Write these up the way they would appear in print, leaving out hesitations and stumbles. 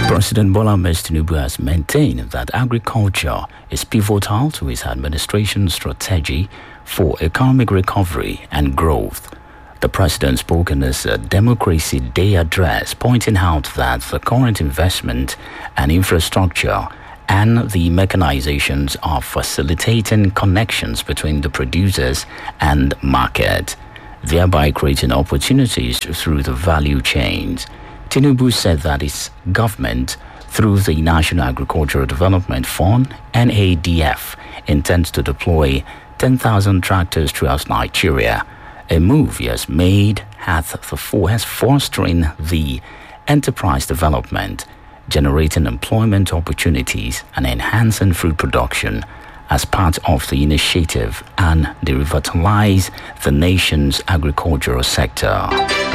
President Bola Ahmed Tinubu has maintained that agriculture is pivotal to his administration's strategy for economic recovery and growth. The president spoke in his Democracy Day address, pointing out that the current investment and infrastructure and the mechanizations are facilitating connections between the producers and market, thereby creating opportunities through the value chains. Tinubu said that his government, through the National Agricultural Development Fund, NADF, intends to deploy 10,000 tractors throughout Nigeria, a move he has made has fostering the enterprise development, generating employment opportunities and enhancing food production as part of the initiative and they revitalize the nation's agricultural sector.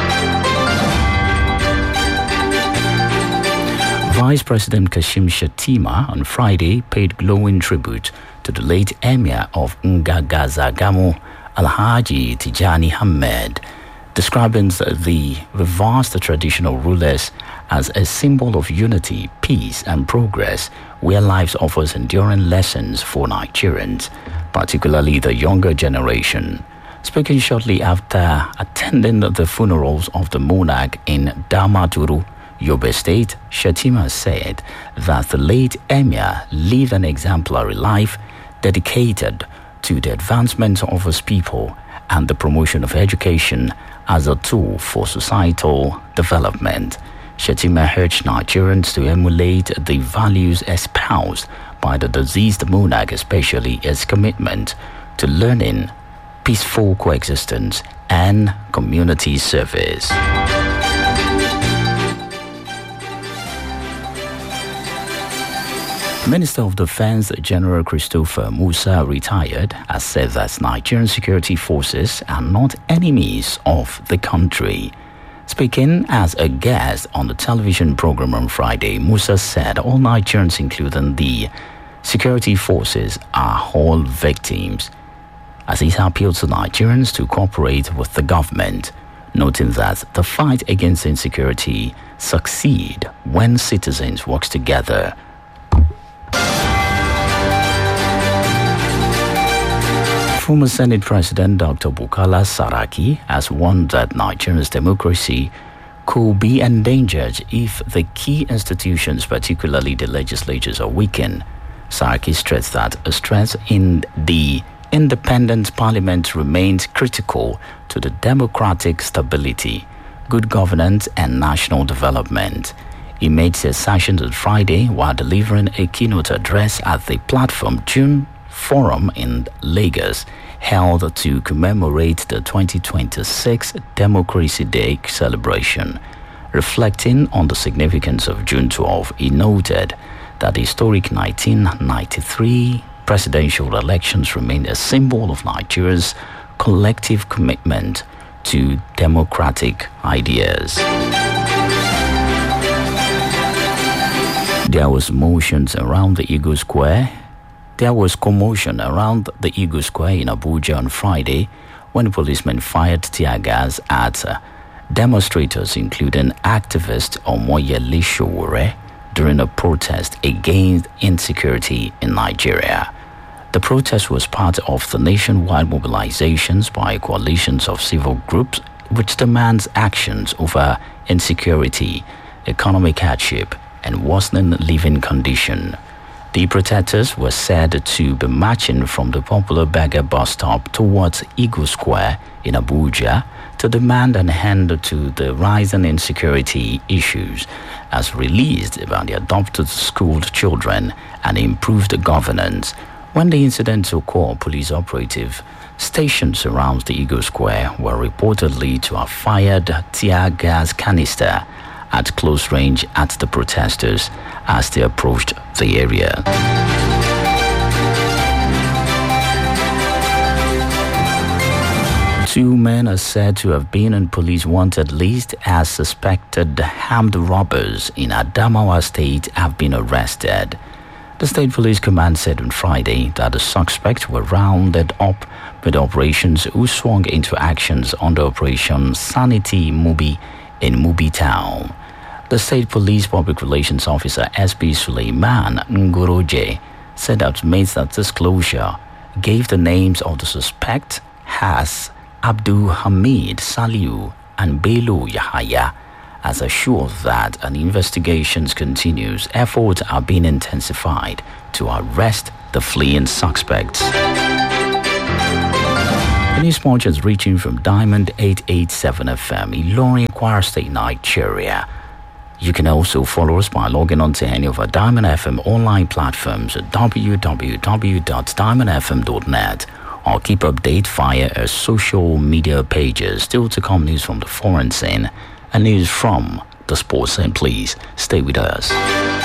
Vice President Kashim Shettima on Friday paid glowing tribute to the late Emir of Ngagazagamo, Alhaji Tijani Ahmed, describing the reversed traditional rulers as a symbol of unity, peace and progress, where life offers enduring lessons for Nigerians, particularly the younger generation. Speaking shortly after attending the funerals of the monarch in Damaturu, Yobe State, Shettima said that the late Emir lived an exemplary life dedicated to the advancement of his people and the promotion of education as a tool for societal development. Shettima urged Nigerians to emulate the values espoused by the deceased monarch, especially his commitment to learning, peaceful coexistence, and community service. Minister of Defense General Christopher Musa, retired, has said that Nigerian security forces are not enemies of the country. Speaking as a guest on the television program on Friday, Musa said all Nigerians, including the security forces, are all victims, as he appealed to Nigerians to cooperate with the government, noting that the fight against insecurity succeeds when citizens work together. Former Senate President Dr. Bukola Saraki has warned that Nigeria's democracy could be endangered if the key institutions, particularly the legislatures, are weakened. Saraki stressed that a strength in the independent parliament remains critical to the democratic stability, good governance, and national development. He made the assertion on Friday while delivering a keynote address at the Platform June Forum in Lagos, held to commemorate the 2026 Democracy Day celebration. Reflecting on the significance of June 12, he noted that the historic 1993 presidential elections remain a symbol of Nigeria's collective commitment to democratic ideas. There was commotion around the Eagle Square in Abuja on Friday when policemen fired tear gas at demonstrators, including activist Omoyele Sowore, during a protest against insecurity in Nigeria. The protest was part of the nationwide mobilizations by coalitions of civil groups which demands actions over insecurity, economic hardship, and worsening living condition. The protesters were said to be marching from the popular Berger bus stop towards Eagle Square in Abuja to demand an end to the rising insecurity issues as released by the adopted schooled children and improved governance. When the incident occurred, police operative stations around the Eagle Square were reportedly to have fired tear gas canister at close range at the protesters as they approached the area. Two men are said to have been on police wanted list as suspected armed robbers in Adamawa State have been arrested. The State Police Command said on Friday that the suspects were rounded up with operations who swung into actions under Operation Sanity Mubi in Mubi Town. The State Police Public Relations Officer SP Suleiman Ngoroje said that made that disclosure gave the names of the suspect as Abdul Hamid Saliu and Bello Yahaya as assured that an investigation continues. Efforts are being intensified to arrest the fleeing suspects. News Punch is reaching from Diamond 887 FM, Ilorin, Kwara State, Nigeria. You can also follow us by logging on to any of our Diamond FM online platforms at www.diamondfm.net or keep update via our social media pages. Still to come, news from the foreign scene and news from the sports scene. Please stay with us.